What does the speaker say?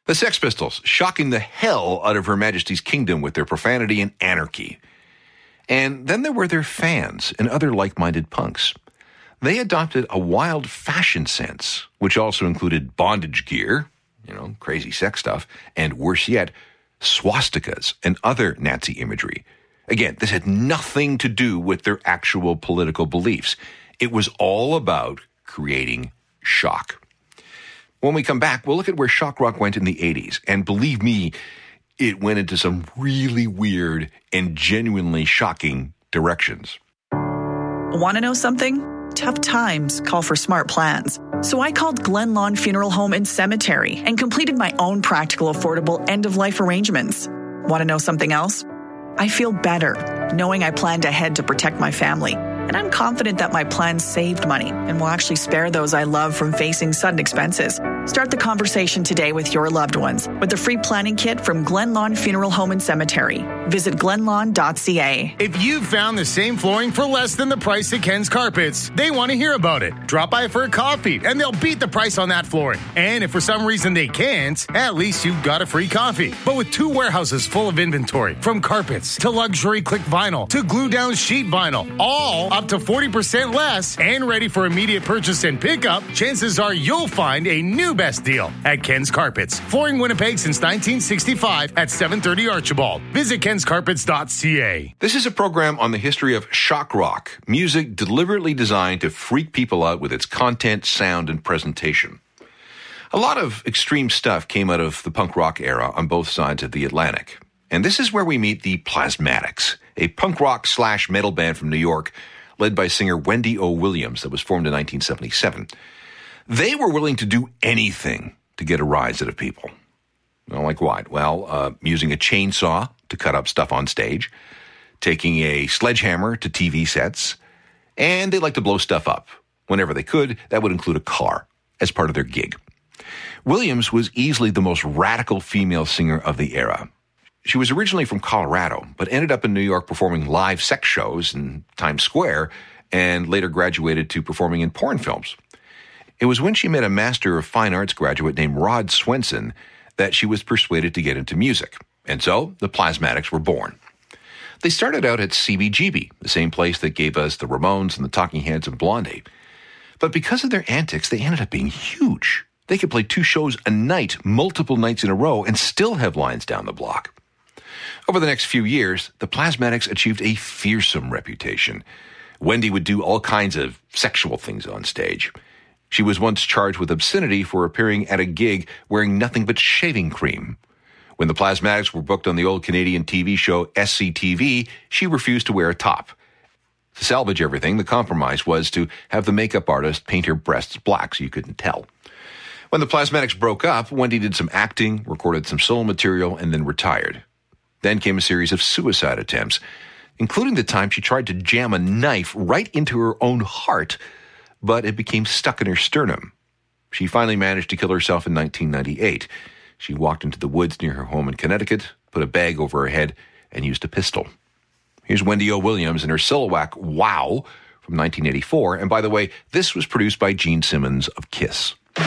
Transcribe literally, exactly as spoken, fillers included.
The Sex Pistols, shocking the hell out of Her Majesty's kingdom with their profanity and anarchy. And then there were their fans and other like-minded punks. They adopted a wild fashion sense, which also included bondage gear, you know, crazy sex stuff, and worse yet, swastikas and other Nazi imagery. Again, this had nothing to do with their actual political beliefs. It was all about creating shock. When we come back, we'll look at where shock rock went in the eighties. And believe me, it went into some really weird and genuinely shocking directions. Want to know something? Tough times call for smart plans. So I called Glen Lawn Funeral Home and Cemetery and completed my own practical, affordable end-of-life arrangements. Want to know something else? I feel better knowing I planned ahead to protect my family. And I'm confident that my plan saved money and will actually spare those I love from facing sudden expenses. Start the conversation today with your loved ones with a free planning kit from Glen Lawn Funeral Home and Cemetery. Visit glen lawn dot c a. If you've found the same flooring for less than the price at Ken's Carpets, they want to hear about it. Drop by for a coffee, and they'll beat the price on that flooring. And if for some reason they can't, at least you've got a free coffee. But with two warehouses full of inventory, from carpets to luxury click vinyl to glue-down sheet vinyl, all up to forty percent less and ready for immediate purchase and pickup, chances are you'll find a new best deal at Ken's Carpets. Flooring Winnipeg since nineteen sixty-five at seven thirty Archibald. Visit kens carpets dot c a. This is a program on the history of shock rock, music deliberately designed to freak people out with its content, sound, and presentation. A lot of extreme stuff came out of the punk rock era on both sides of the Atlantic. And this is where we meet the Plasmatics, a punk rock slash metal band from New York led by singer Wendy O. Williams that was formed in nineteen seventy-seven. They were willing to do anything to get a rise out of people. You know, like what? Well, uh, using a chainsaw to cut up stuff on stage, taking a sledgehammer to T V sets, and they like to blow stuff up. Whenever they could, that would include a car as part of their gig. Williams was easily the most radical female singer of the era. She was originally from Colorado, but ended up in New York performing live sex shows in Times Square and later graduated to performing in porn films. It was when she met a Master of Fine Arts graduate named Rod Swenson that she was persuaded to get into music. And so the Plasmatics were born. They started out at C B G B, the same place that gave us the Ramones and the Talking Heads and Blondie. But because of their antics, they ended up being huge. They could play two shows a night, multiple nights in a row, and still have lines down the block. Over the next few years, the Plasmatics achieved a fearsome reputation. Wendy would do all kinds of sexual things on stage. She was once charged with obscenity for appearing at a gig wearing nothing but shaving cream. When the Plasmatics were booked on the old Canadian T V show S C T V, she refused to wear a top. To salvage everything, the compromise was to have the makeup artist paint her breasts black so you couldn't tell. When the Plasmatics broke up, Wendy did some acting, recorded some solo material, and then retired. Then came a series of suicide attempts, including the time she tried to jam a knife right into her own heart, but it became stuck in her sternum. She finally managed to kill herself in nineteen ninety-eight. She walked into the woods near her home in Connecticut, put a bag over her head, and used a pistol. Here's Wendy O. Williams and her Silhouette Wow from nineteen eighty-four. And by the way, this was produced by Gene Simmons of Kiss.